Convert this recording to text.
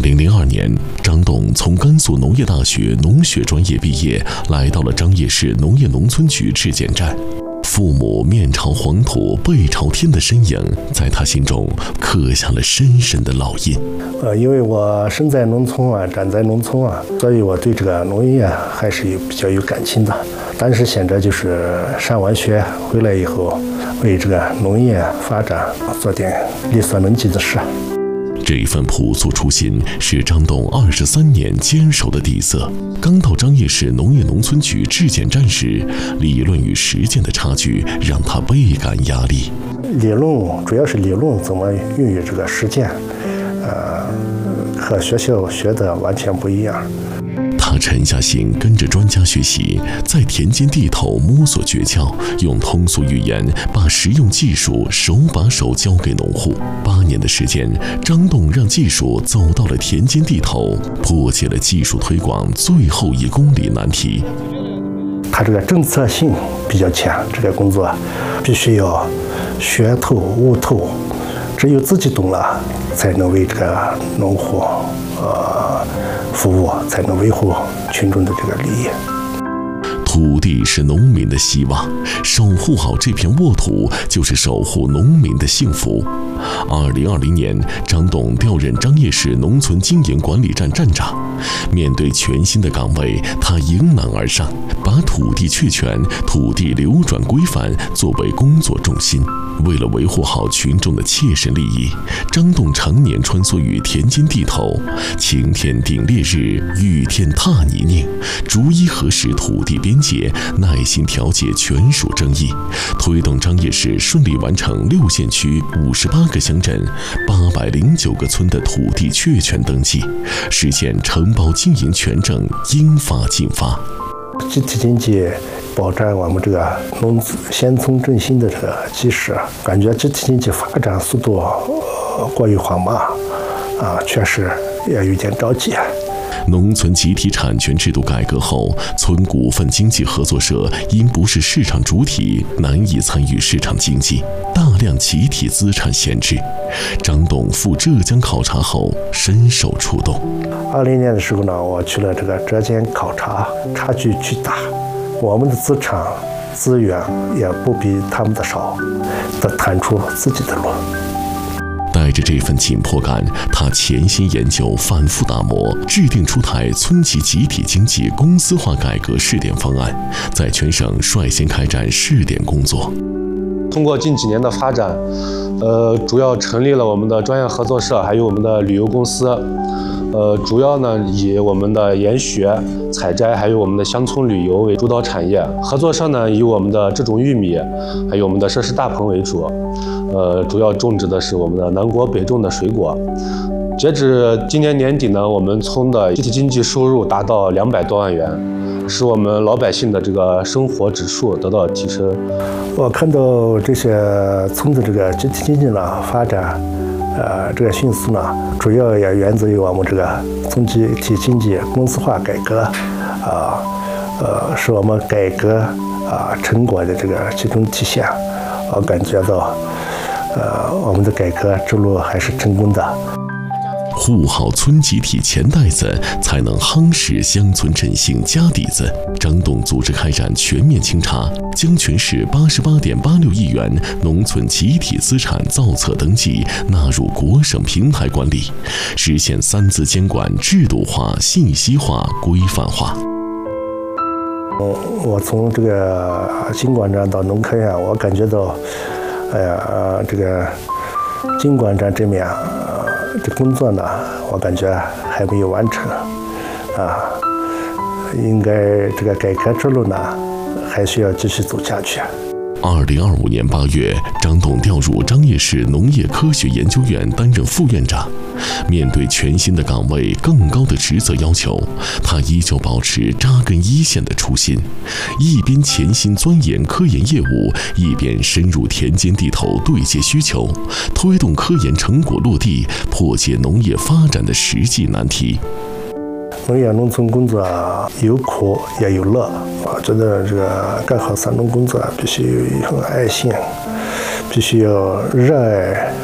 2002年，张栋从甘肃农业大学农学专业毕业，来到了张掖市农业农村局质检站。父母面朝黄土背朝天的身影，在他心中刻下了深深的烙印。 因为我生在农村啊，长在农村啊，所以我对这个农业还是比较有感情的。但是现在就是上完学回来以后，为这个农业发展做点力所能及的事。 这份朴素初心是张栋23年坚守的底色。刚到张掖市农业农村局质检站时，理论与实践的差距让他倍感压力。 理论主要是理论怎么运用这个实践，和学校学的完全不一样。 他沉下心跟着专家学习，在田间地头摸索诀窍，用通俗语言把实用技术手把手教给农户。8年的时间，张栋让技术走到了田间地头，破解了技术推广最后1公里难题。 他这个政策性比较强，这个工作必须要学透悟透，只有自己懂了，才能为这个农户服务，才能维护群众的这个利益。 土地是农民的希望，守护好这片沃土，就是守护农民的幸福。2020年，张栋调任张掖市农村经营管理站站长。面对全新的岗位，他迎难而上，把土地确权、土地流转规范作为工作重心。为了维护好群众的切身利益，张栋常年穿梭于田间地头，晴天顶烈日，雨天踏泥泞，逐一核实土地边界，耐心调解权属争议，推动张掖市顺利完成6县区58个乡镇809个村的土地确权登记，实现承包经营权证应发尽发。 集体经济保障我们这个乡村振兴的这个基石，感觉集体经济发展速度过于缓慢，确实也有点着急。 农村集体产权制度改革后，村股份经济合作社因不是市场主体，难以参与市场经济，大量集体资产闲置。张栋赴浙江考察后深受触动。 20年的时候呢，我去了这个浙江考察，差距巨大，我们的资产资源也不比他们的少，得探出自己的路。 带着这份紧迫感，他潜心研究，反复打磨，制定出台村级集体经济公司化改革试点方案，在全省率先开展试点工作。 通过近几年的发展，主要成立了我们的专业合作社，还有我们的旅游公司。主要呢以我们的研学、采摘，还有我们的乡村旅游为主导产业。合作社呢以我们的这种玉米，还有我们的设施大棚为主。主要种植的是我们的南国北种的水果。截止今年年底呢，我们村的集体经济收入达到200多万元，使我们老百姓的这个生活指数得到提升。 我看到这些村的这个集体经济呢发展，这个迅速呢，主要也源自于我们这个村集体经济公司化改革，是我们改革成果的这个集中体现。我感觉到，我们的改革之路还是成功的。 护好村集体钱袋子，才能夯实乡村振兴家底子。张栋组织开展全面清查，将全市88.86亿元农村集体资产造册登记纳入国省平台管理，实现3资监管制度化、信息化、规范化。 我从这个经管站到农科院，我感觉到，这个经管站这面这工作呢，我感觉还没有完成，应该这个改革之路呢，还需要继续走下去。 2025年8月，张栋调入张掖市农业科学研究院担任副院长。面对全新的岗位、更高的职责要求，他依旧保持扎根一线的初心，一边潜心钻研科研业务，一边深入田间地头对接需求，推动科研成果落地，破解农业发展的实际难题。 农业农村工作有苦也有乐，我觉得这个干好3种工作必须有一份爱心，必须要热爱